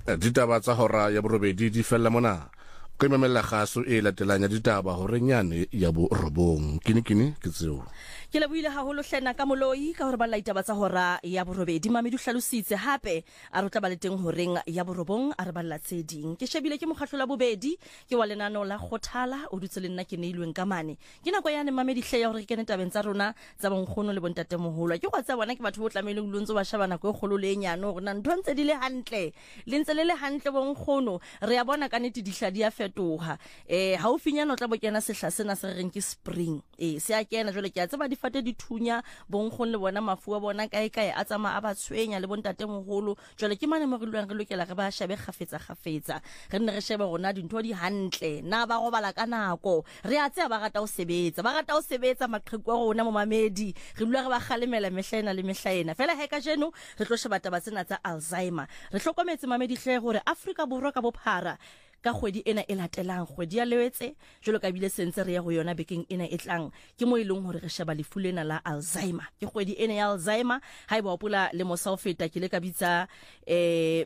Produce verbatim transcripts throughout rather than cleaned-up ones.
ditaba tsa hora ya borobedi di fella mona ke memela gaso e latelanya ditaba hore nyane ya bo robong kini kini ke tseo ke le buile haholo hlena ka moloi ka hore ba la ditaba tsa hora ya borobedi mame di hlalositse hape a rutla ba le teng horeng ya borobong a re ba la tseding ke shebile ke mokgatlo la bobedi ke wa lenano la khothala o dutse le nna ke neilweng ka mane ke nako yane mame di hleya hore ke ne tabeng tsa rona tsa bonkgono le bontate moholo ke go tsa bona ke batho bo tlamele go luntso ba shaba nako e kgolo le nyano gore na ntse di le hantle le ntse le le hantle bonkgono re ya bona ka nete di hla di a fetoha eh ha o finya no tla bo kena sehla sena se reng ke spring eh se a kena jole ke a tseba difate di thunya bonkgono le bona mafua bona kae kae a tsama a ba tshwenya le bontate moholo jole ke mane mo re lwang re lokela re ba shabe khafetsa khafetsa re nne re shebe rona dintho di hantle na ba go bala ka nako re a tse ba rata o sebetsa ba rata o sebetsa maqheku a rona mo mamedi re lwa re ba khalemela mehlaena le mehlaena fela he ka jeno re tlo sheba taba tsena tsa Alzheimer re hlokometse mamedi hle gore Afrika Borwa ka bophara ka kgwedi ena e latelang kgwedi ya lewetse jolo ka bile sentse re ya go yona bekeng ena e tlang ke mo ileng hore re sheba lefu lena la Alzheimer ke kgwedi ena ya Alzheimer ha iba opula le mo Southfeta ke le ka bitsa eh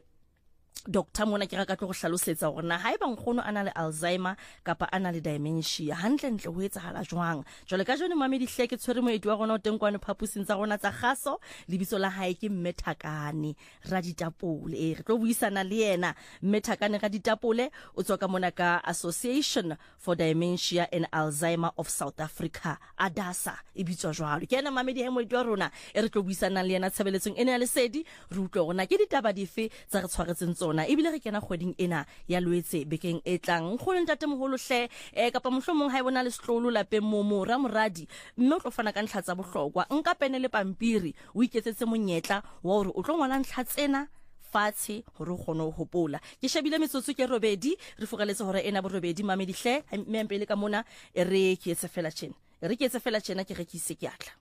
Doctor mona ke raka tlo go hlalosetsa gore na haeba nkgono ana le Alzheimer kapa ana le dementia hantle ntle ho etsahala jwang jole ka jone mame di hleke tshwere moedi wa rona o teng kwane phapusing tsa rona tsa kgaso lebitso la hae ke Mmethakane Raditapole e re tlo buisana le yena Mmethakane Raditapole o tswa ka mona ka Association for Dementia and Alzheimer of South Africa ADASA e bitswa jwalo ke ena mame di he moedi wa rona e re tlo buisana le yena tshebeletsong ena ya lesedi re utlwe rona ke ditaba dife tsa re tshwaretseng tsona ebile re kena kgweding ena ya lwetse bekeng e tlang go ntate moholo hle e kapa mohlomong ha e bona le setlolo lapeng mo mo ra moradi mme o tlo fana ka ntlha tsa bohlokwa nka pene le pampiri o iketsetse monyetla wa hore o tlo ngwala ntlha tsena fatshe hore o kgone ho hopola ke shebile metsotso ke robedi re fogaletse hore ena borobedi mame di hle mme mpele ka mona e re ke etse fela tjena e re ke etse fela tjena ke rekise ke atla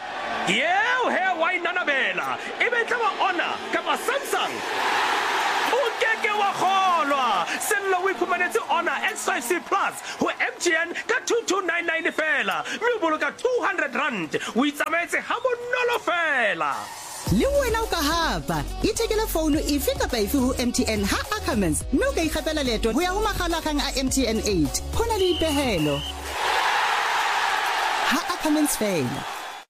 yeo he wa inanabela e betla ba ona kapa Samsung Ukeke wa kholwa sello we phumanetse ona X five C Plus ho M T N ka two two nine nine fela mme boloka two hundred rand o itsametse ha bonolo fela le wena o ka hapa ithekele phone efe kapa efe ho M T N ha Ackermans mme o ka ikgapela leeto ho ya ho makgalakgang a M T N eight hona le dipehelo ha Ackermans fela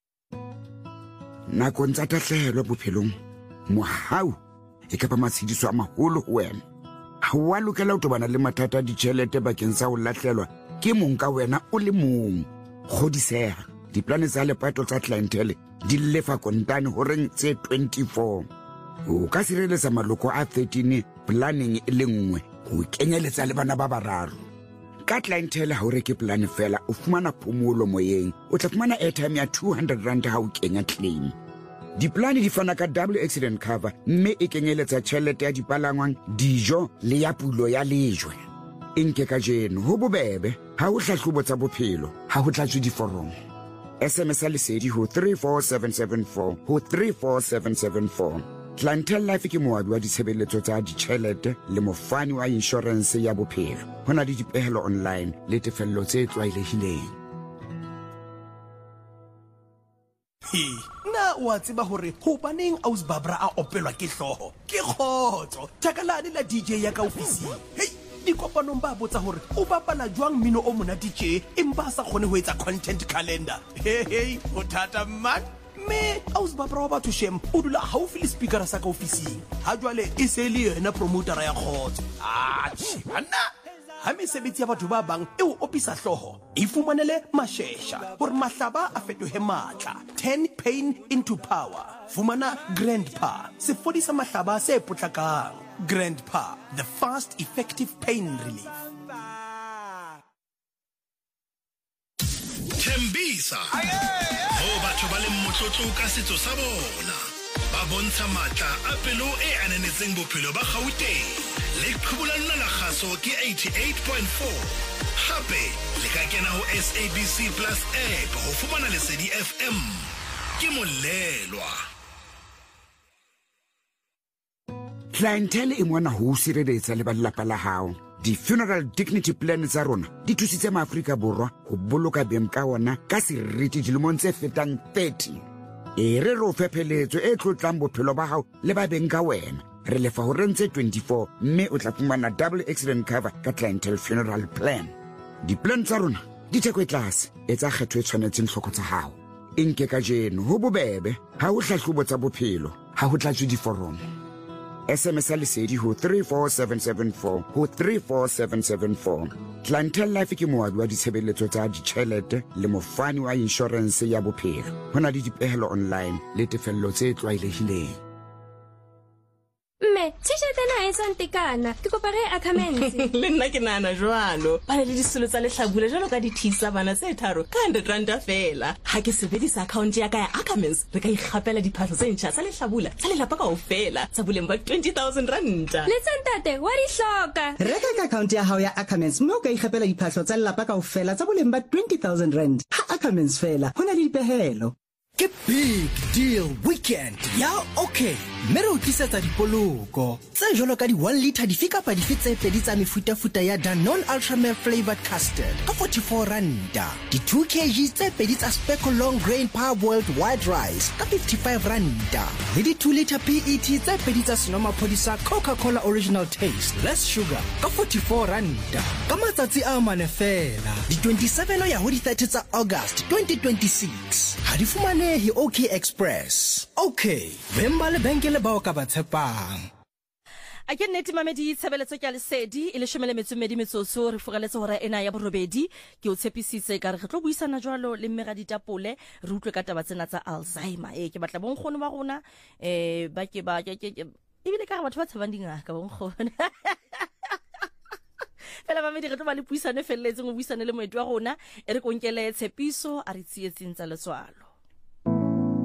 nako ntsa tahlehelo bophelong mohau e ka ba matshidiso a maholo ho wena ha wa lokela ho tobana le mathata a ditjhelete bakeng sa ho lahlelwa ke mong ka wena o le mong kgodiseha diplane tsa lepato tsa clientele di lefa kontane horeng tse twenty-four o ka sireletsa maloko a thirteen planning e le nngwe ho kenyeletsa le bana ba bararo ka clientele ha o reke plan fela o fumana phomolo moyeng o tla fumana airtime ya two hundred rand ha o kenya claim diplane di fana ka double accident cover mme e kenyeletsa tjhelete ya dipalangwang dijo le ya pulo ya lejwe enke ka jeno ho bobebe ha o hlahlobo tsa bophelo ha ho tlatswe diforomo S M S lesedi ho three four seven seven four ho three four seven seven four Clientele Life ke moabi wa ditshebeletso tsa ditjhelete le mofani wa insurance ya bophelo hona le dipehelo online le tefello tse tlwaelehileng na wa tseba hore ho baneng aus babra a opelwa ke hloho ke khotso takalane la D J ya ka ofising hey di kopanong ba botsa hore o bapala jwang mino o mona D J empa sa khone ho etsa content calendar hey hey o thata man me aus babra wa batho shem o dula haufi le speaker sa ka ofising ha jwale e se le yena promoter ya khotso ah tshibana ha mesebetsi ya batho ba bang e o opisa hloho e fumanele mashesha hore mahlaba a fetohe matla turn pain into power fumana grandpa se fodisa mahlaba se potlakang grandpa the fast effective pain relief Tembisa ho batho ba le motlotlo ka setso sa bona ba bontsha matla a pelo e ananetseng bophelo ba Gauteng le qhubulanna la kgaso ke eighty-eight point four hape le ka kena ho S A B C Plus app ho fumana lesedi F M ke molelwa clientele e mona ho sireletsa le ba lelapa la hao di funeral dignity plan tsa rona di thusitse ma Afrika Borwa ho boloka beng ka ona ka seriti dilemong tse fetang thirty e re re o fepheletso e tlotlang bophelo ba hao le ba beng ka wena re lefa ho rentse twenty-four mme o tla fumana double accident cover ka clientele funeral plan. Diplan tsa rona di theko e tlase e tsa kgetho e tshwanetseng hloko tsa hao. E nke ka jeno ho bobebe ha ho hlahlobo tsa bophelo ha ho tlatswe diforomo. S M S a lesedi ho three four seven seven four ho three four seven seven four. Clientele Life ke moabi wa ditshebeletso tsa ditjhelete le mofani wa insurance ya bophelo. Ho na le dipehelo online le tefello tse tlwaelehileng. Mme, tšhelete ena e tswang tekana, ke kopa re Ackermans. Le nna ke nana jwalo. Ba le disolo tsa lehlabula jwalo ka dithisa bana tse tharo ka one hundred rand fela. Ha ke sebedisa account ya ka ya Ackermans, re ka ikgapela diphahlo tse ntjha tsa lehlabula tsa lelapa kaofela tsa boleng ba twenty thousand rand. Le tsentate, wa di hloka. Reka ka account ya hao ya Ackermans mme o ka ikgapela diphahlo tsa lelapa kaofela tsa boleng ba twenty thousand rand. Ha Ackermans fela, ho na le dipehelo. Ke big deal weekend ya okay mme re o tlisetsa dipoloko tse jolo ka di one litre di fika pa di fitse pedi tsa mefuta-futa ya Danone Ultra Milk flavored custard ka forty-four randa, di two kilograms tse pedi tsa Speckle long grain parboiled white rice ka fifty-five randa, le di two litre P E T tse pedi tsa senomaphodi sa Coca-Cola original taste less sugar ka forty-four randa. Ka matsatsi a mane fela di twenty-seven ya ho di thirty tsa August twenty twenty-six ha di fumanehe OK Express. Okay, bemba le benke le bao ka ba tshepang. A ke nnete mamedi tshebeletso ke a lesedi e le shomele metsomedi metsotso re fogaletse hore ena ya borobedi ke o tshepisitse ka re re tlo buisana jwalo le mme ga ditapole re utlwe ka taba tsena tsa Alzheimer. E ke batla bonkgono ba rona eh ba ke ba ke ebile ka re batho ba tshabang dingaka bonkgono. Fela mamedi re tlo ba le puisano e felletseng o buisane le moeti wa rona e re konkele tshepiso a re tsietseng tsa letswalo.